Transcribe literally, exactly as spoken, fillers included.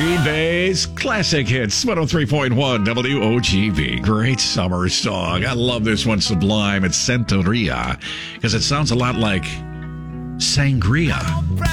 Green Bay's classic hits, one oh three point one W O G B. Great summer song. I love this one, Sublime. It's Santeria, because it sounds a lot like sangria.